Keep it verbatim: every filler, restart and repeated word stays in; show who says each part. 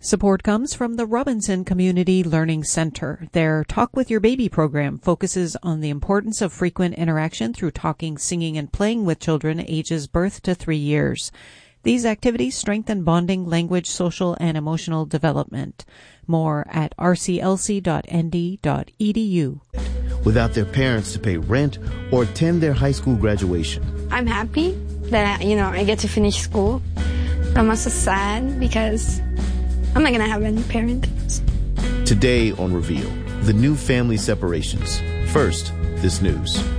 Speaker 1: Support comes from the Robinson Community Learning Center. Their Talk with Your Baby program focuses on the importance of frequent interaction through talking, singing, and playing with children ages birth to three years. These activities strengthen bonding, language, social, and emotional development. More at r c l c dot n d dot e d u.
Speaker 2: Without their parents to pay rent or attend their high school graduation.
Speaker 3: I'm happy that, I, you know, I get to finish school. But I'm also sad because I'm not going to have any parents.
Speaker 2: Today on Reveal, the new family separations. First, this news.